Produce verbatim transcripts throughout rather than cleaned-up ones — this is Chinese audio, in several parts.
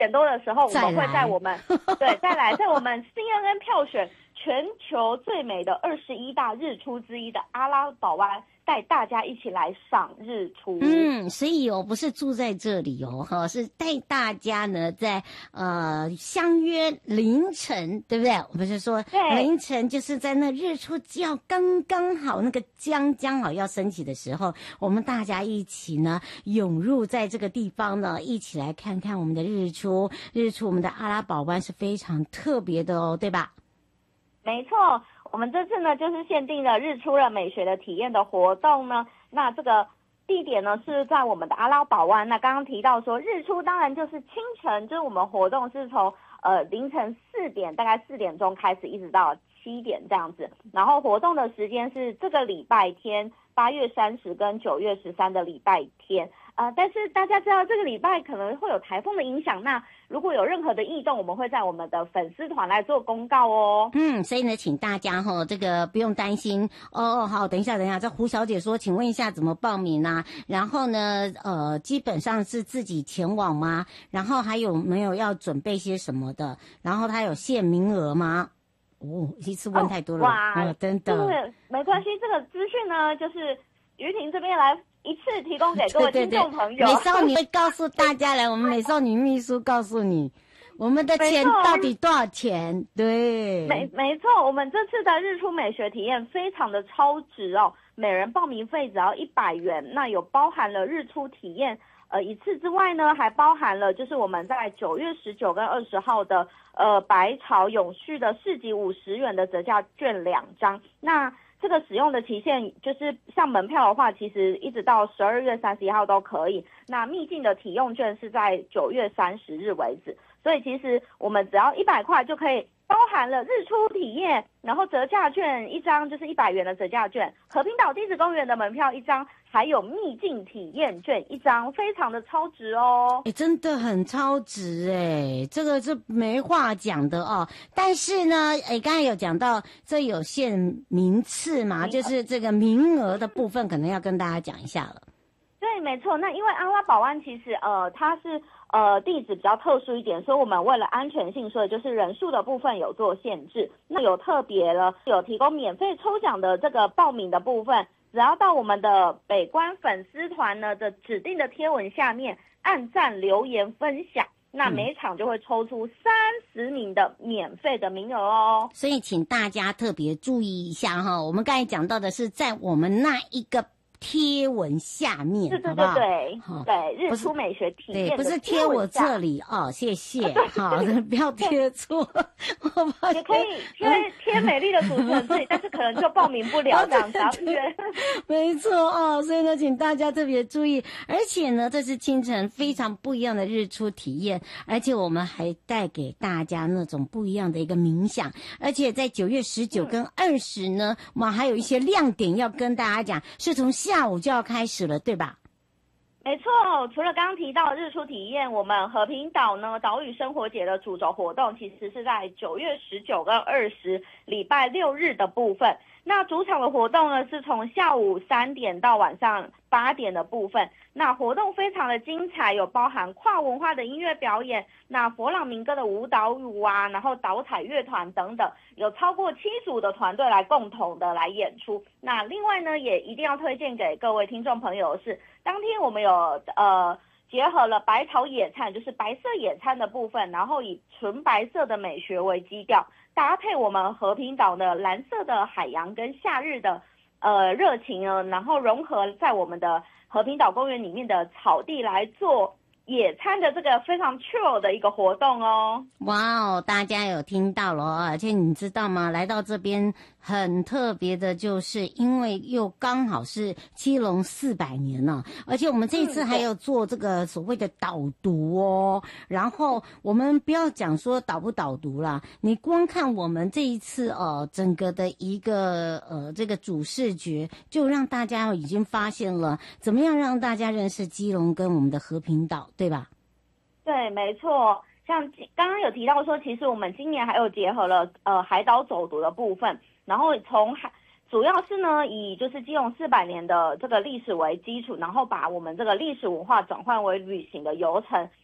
点多的时候，我们会在我们对再来在我们 C N N 票选全球最美的二十一大日出之一的阿拉堡湾，带大家一起来赏日出。 嗯，所以哦，不是住在这里哦，哈，是带大家呢在呃相约凌晨，对不对？我们是说凌晨就是在那日出要刚刚好，那个将将好要升起的时候，我们大家一起呢涌入在这个地方呢，一起来看看我们的日出。日出，我们的阿拉堡湾是非常特别的哦，对吧？ 没错，我们这次呢就是限定了日出了美学的体验的活动呢。那这个地点呢是在我们的阿拉堡湾。那刚刚提到说日出当然就是清晨，就是我们活动是从呃凌晨四点，大概四点钟开始，一直到七点这样子。然后活动的时间是这个礼拜天八月三十跟九月十三的礼拜天。呃，但是大家知道这个礼拜可能会有台风的影响，那如果有任何的异动，我们会在我们的粉丝团来做公告哦。 嗯，所以呢，请大家哈、哦，这个不用担心哦。好，等一下，等一下，这胡小姐说，请问一下怎么报名啊？然后呢，呃，基本上是自己前往吗？然后还有没有要准备些什么的？然后它有限名额吗？哦，一次问太多了， 哦、哇， 哦、真的， 对，没关系，这个资讯呢，就是于婷这边来一次提供给各位听众朋友。 美少女会告诉大家来，我们美少女秘书告诉你，我们的钱到底多少钱？对， 没没错，我们这次的日出美学体验非常的超值哦，每人报名费只要一百元，那有包含了日出体验。呃，一次之外呢，还包含了就是我们在九月十九跟二十号的呃百草永续的市集五十元的折价券两张。那这个使用的期限就是像门票的话，其实一直到十二月三十一号都可以。那秘境的体用券是在九月三十日为止，所以其实我们只要一百块就可以包含了日出体验，然后折价券一张就是一百元的折价券，和平岛地质公园的门票一张，还有秘境体验券一张，非常的超值哦。 哎，真的很超值哎，这个是没话讲的哦。但是呢，哎，刚才有讲到这有限名次嘛，就是这个名额的部分，可能要跟大家讲一下了。 对，没错。那因为阿拉堡湾其实呃它是呃地址比较特殊一点，所以我们为了安全性，所以就是人数的部分有做限制。那有特别了，有提供免费抽奖的这个报名的部分，只要到我们的北关粉丝团呢的指定的贴文下面按赞留言分享，那每场就会抽出三十名的免费的名额哦。 所以请大家特别注意一下哈，我们刚才讲到的是在我们那一个贴文下面， 对对对对， 好对日出美学体验的贴文下， 对，不是贴我这里哦，谢谢，好，不要贴错， 也可以贴贴美丽的主持人这里，但是可能就报名不了这样子， 没错哦，所以呢，请大家特别注意，而且呢，这是清晨非常不一样的日出体验，而且我们还带给大家那种不一样的一个冥想，而且在九月十九跟二十呢，我们还有一些亮点要跟大家讲，是从下午就要开始了，对吧？ 没错，除了刚刚提到的日出体验，我们和平岛呢岛屿生活节的主轴活动其实是在九月十九跟二十礼拜六日的部分。那主场的活动呢是从下午三点到晚上八点的部分。那活动非常的精彩，有包含跨文化的音乐表演，那佛朗明哥的舞蹈舞啊，然后岛彩乐团等等，有超过七组的团队来共同的来演出。那另外呢，也一定要推荐给各位听众朋友的是，当天我们有呃结合了百草野餐，就是白色野餐的部分，然后以纯白色的美学为基调，搭配我们和平岛的蓝色的海洋跟夏日的呃热情呢，然后融合在我们的和平岛公园里面的草地来做野餐的这个非常 chill 的一个活动哦。 哇哦，大家有听到了，而且你知道吗？来到这边很特别的，就是因为又刚好是基隆四百年了，而且我们这一次还有做这个所谓的导读哦。然后我们不要讲说导不导读啦，你光看我们这一次哦，整个的一个呃这个主视觉，就让大家已经发现了怎么样让大家认识基隆跟我们的和平岛，对吧？ 对，没错。像刚刚有提到说，其实我们今年还有结合了呃海岛走读的部分，然后从海主要是呢以就是基隆四百年的这个历史为基础，然后把我们这个历史文化转换为旅行的游程。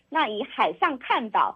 那以海上看岛